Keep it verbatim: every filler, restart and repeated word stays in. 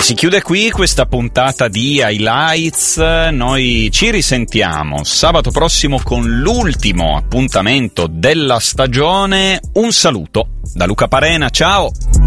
Si chiude qui questa puntata di Highlights, noi ci risentiamo sabato prossimo con l'ultimo appuntamento della stagione. Un saluto da Luca Parena, ciao!